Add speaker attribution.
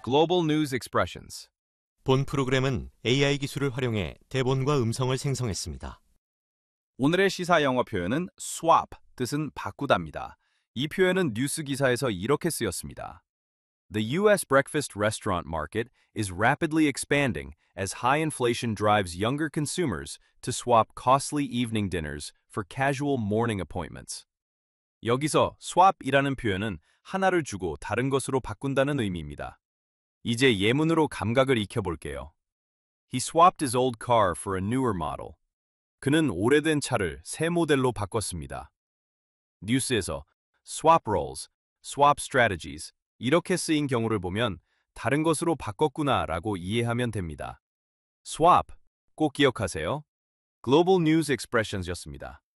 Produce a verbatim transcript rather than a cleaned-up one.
Speaker 1: Global News Expressions.
Speaker 2: 본 프로그램은 에이아이 기술을 활용해 대본과 음성을 생성했습니다.
Speaker 1: 오늘의 시사 영어 표현은 swap, 뜻은 바꾸다입니다. 이 표현은 뉴스 기사에서 이렇게 쓰였습니다. The U S breakfast restaurant market is rapidly expanding as high inflation drives younger consumers to swap costly evening dinners for casual morning appointments. 여기서 swap이라는 표현은 하나를 주고 다른 것으로 바꾼다는 의미입니다. 이제 예문으로 감각을 익혀볼게요. He swapped his old car for a newer model. 그는 오래된 차를 새 모델로 바꿨습니다. 뉴스에서 swap roles, swap strategies 이렇게 쓰인 경우를 보면 다른 것으로 바꿨구나 라고 이해하면 됩니다. swap, 꼭 기억하세요. Global News Expressions였습니다.